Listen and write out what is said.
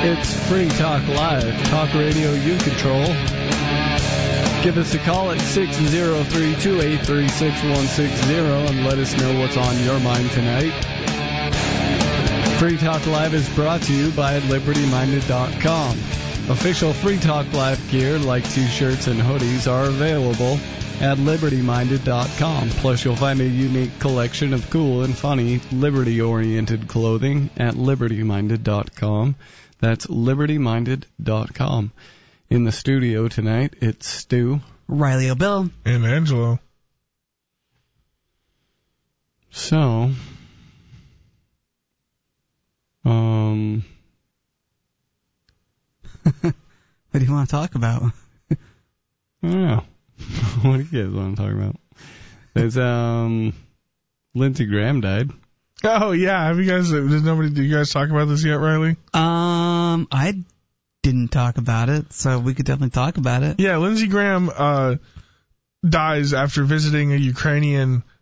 It's Free Talk Live, talk radio you control. Give us a call at 603-283-6160 and let us know what's on your mind tonight. Free Talk Live is brought to you by LibertyMinded.com. Official Free Talk Live gear like T-shirts and hoodies are available at LibertyMinded.com. Plus, you'll find a unique collection of cool and funny Liberty-oriented clothing at LibertyMinded.com. That's LibertyMinded.com. In the studio tonight, it's Stu, Riley O'Bill, and Angelo. So, what do you want to talk about? I don't know. What do you guys want to talk about? There's, Lindsey Graham died. Oh, yeah. Have you guys, do you guys talk about this yet, Riley? I didn't talk about it, so we could definitely talk about it. Yeah, Lindsey Graham, dies after visiting a Ukrainian